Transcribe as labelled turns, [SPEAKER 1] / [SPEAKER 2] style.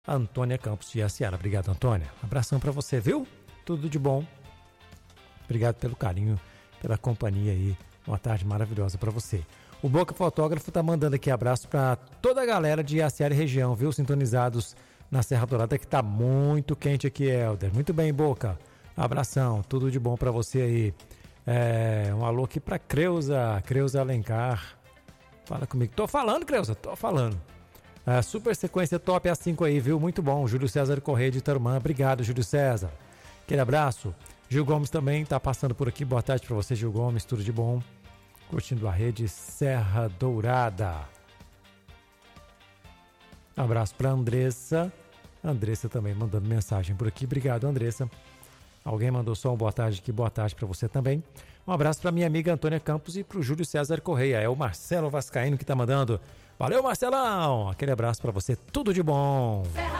[SPEAKER 1] Antônia Campos de Jaciara. Obrigado, Antônia. Abração para você, viu? Tudo de bom. Obrigado pelo carinho, pela companhia aí. Uma tarde maravilhosa para você. O Boca Fotógrafo tá mandando aqui abraço para toda a galera de Jaciara e região, viu? Sintonizados na Serra Dourada, que tá muito quente aqui, Helder. Muito bem, Boca. Abração, tudo de bom para você aí. Um alô aqui para Creuza Alencar. Fala comigo. Tô falando, Creuza, tô falando. Super sequência top A5 aí, viu? Muito bom. Júlio César Correia de Tarumã. Obrigado, Júlio César. Aquele abraço. Gil Gomes também tá passando por aqui. Boa tarde para você, Gil Gomes. Tudo de bom. Curtindo a rede Serra Dourada. Abraço para Andressa. Andressa também mandando mensagem por aqui. Obrigado, Andressa. Alguém mandou só um boa tarde aqui. Boa tarde para você também. Um abraço para minha amiga Antônia Campos e para o Júlio César Correia. É o Marcelo Vascaíno que tá mandando. Valeu, Marcelão! Aquele abraço para você. Tudo de bom!